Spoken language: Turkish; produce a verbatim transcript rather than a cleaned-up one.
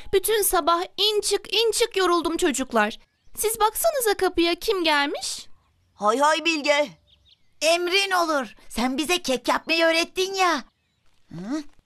Bütün sabah in çık in çık yoruldum çocuklar. Siz baksanıza kapıya kim gelmiş? Hay hay Bilge. Emrin olur. Sen bize kek yapmayı öğrettin ya. Hı?